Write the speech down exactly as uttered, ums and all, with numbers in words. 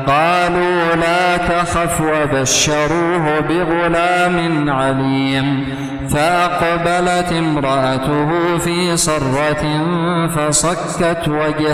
قالوا لا تخف وبشروه بغلام عليم فأقبلت امرأته في صرة فصكت وجهها